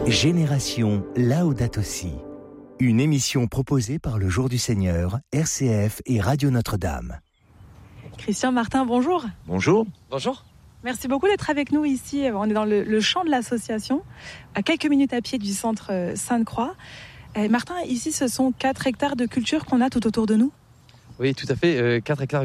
Génération Laudato Si. Une émission proposée par le Jour du Seigneur, RCF et Radio Notre-Dame. Christian Martin, bonjour. Bonjour. Bonjour. Merci beaucoup d'être avec nous ici. On est dans le champ de l'association, à quelques minutes à pied du centre Sainte-Croix. Martin, ici, ce sont 4 hectares de culture qu'on a tout autour de nous. Oui, tout à fait. 4 hectares